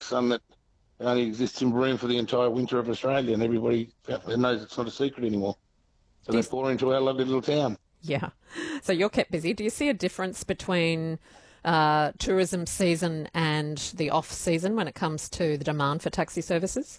sun that only exists in Broome for the entire winter of Australia, and everybody knows it's not a secret anymore. So they pour into our lovely little town. Yeah. So you're kept busy. Do you see a difference between tourism season and the off-season when it comes to the demand for taxi services?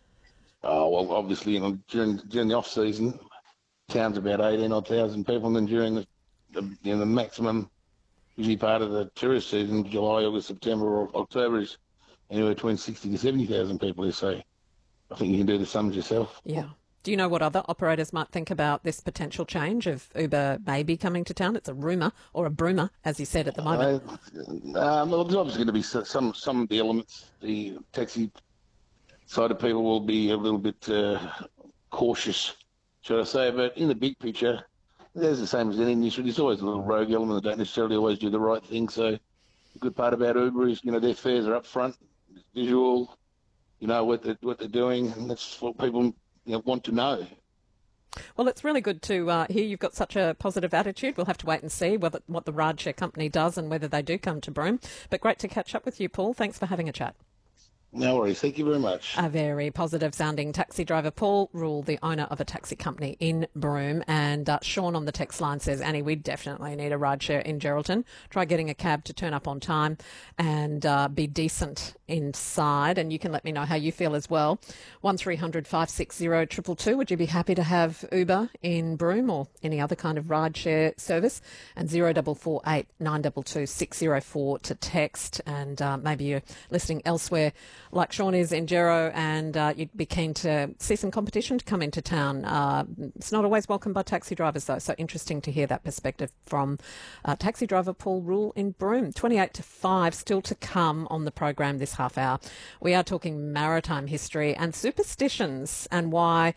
Oh, well, obviously, during the off-season, town's about 18,000 people, and then during the maximum busy part of the tourist season, July, August, September, or October, is anywhere between 60 to 70,000 people. So I think you can do the sums yourself. Yeah. Do you know what other operators might think about this potential change of Uber maybe coming to town? It's a rumour, or a broomer, as you said at the moment. Well, there's obviously going to be some of the elements. The taxi side of people will be a little bit cautious, should I say. But in the big picture, there's the same as any industry. There's always a little rogue element that don't necessarily always do the right thing. So the good part about Uber is, their fares are up front, it's visual, what they're doing, and that's what people want to know. Well, it's really good to hear you've got such a positive attitude. We'll have to wait and see what the rideshare company does and whether they do come to Broome. But great to catch up with you, Paul. Thanks for having a chat. No worries. Thank you very much. A very positive-sounding taxi driver, Paul Rule, the owner of a taxi company in Broome. And Sean on the text line says, Annie, we definitely need a rideshare in Geraldton. Try getting a cab to turn up on time and be decent inside. And you can let me know how you feel as well. 1300 560 222. Would you be happy to have Uber in Broome or any other kind of rideshare service? And 0448 922 604 to text. And maybe you're listening elsewhere, like Sean is in Gero, and you'd be keen to see some competition to come into town. It's not always welcomed by taxi drivers, though, so interesting to hear that perspective from taxi driver Paul Rule in Broome. 28 to 5 still to come on the program this half hour. We are talking maritime history and superstitions and why...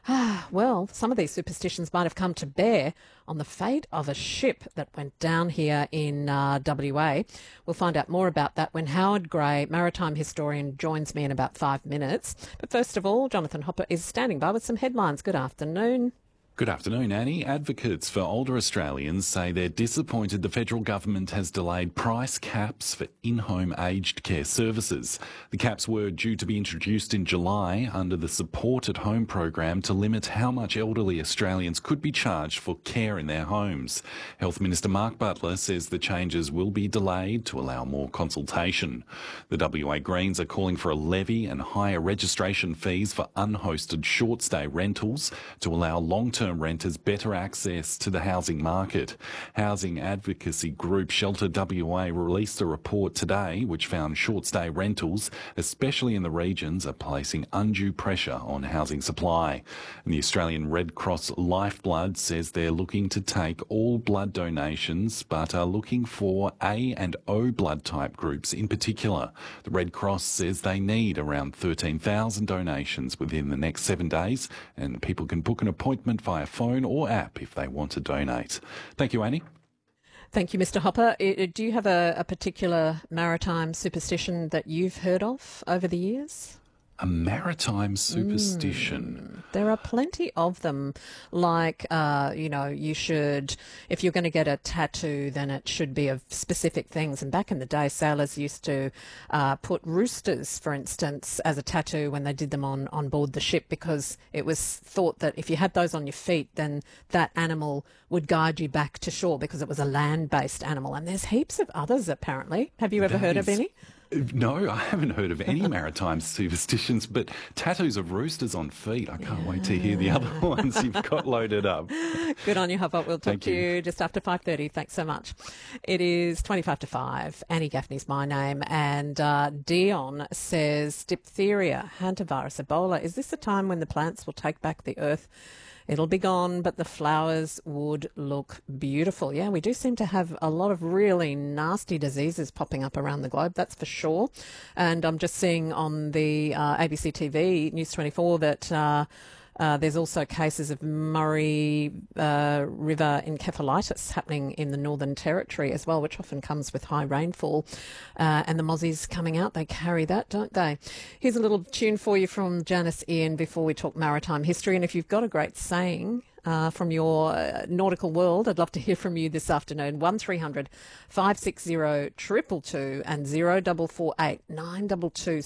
well, some of these superstitions might have come to bear on the fate of a ship that went down here in WA. We'll find out more about that when Howard Gray, maritime historian, joins me in about 5 minutes. But first of all, Jonathan Hopper is standing by with some headlines. Good afternoon. Good afternoon, Annie. Advocates for older Australians say they're disappointed the federal government has delayed price caps for in-home aged care services. The caps were due to be introduced in July under the Support at Home program to limit how much elderly Australians could be charged for care in their homes. Health Minister Mark Butler says the changes will be delayed to allow more consultation. The WA Greens are calling for a levy and higher registration fees for unhosted short-stay rentals to allow long-term renters better access to the housing market. Housing advocacy group Shelter WA released a report today which found short-stay rentals, especially in the regions, are placing undue pressure on housing supply. And the Australian Red Cross Lifeblood says they're looking to take all blood donations but are looking for A and O blood type groups in particular. The Red Cross says they need around 13,000 donations within the next 7 days, and people can book an appointment via phone or app if they want to donate. Thank you, Annie. Thank you, Mr. Hopper. Do you have a particular maritime superstition that you've heard of over the years? A maritime superstition. There are plenty of them. Like, you should, if you're going to get a tattoo, then it should be of specific things. And back in the day, sailors used to put roosters, for instance, as a tattoo when they did them on board the ship, because it was thought that if you had those on your feet, then that animal would guide you back to shore because it was a land-based animal. And there's heaps of others, apparently. Have you ever heard of any? No, I haven't heard of any maritime superstitions, but tattoos of roosters on feet. I can't wait to hear the other ones you've got loaded up. Good on you, Hopper. We'll talk to you just after 5:30. Thanks so much. It is 25 to 5. Annie Gaffney's my name. And Dion says, diphtheria, hantavirus, Ebola. Is this the time when the plants will take back the earth? It'll be gone, but the flowers would look beautiful. Yeah, we do seem to have a lot of really nasty diseases popping up around the globe, that's for sure. And I'm just seeing on the ABC TV, News 24, that there's also cases of Murray River encephalitis happening in the Northern Territory as well, which often comes with high rainfall. And the mozzies coming out, they carry that, don't they? Here's a little tune for you from Janice Ian before we talk maritime history. And if you've got a great saying from your nautical world, I'd love to hear from you this afternoon. 1300 560 222 and 0448 922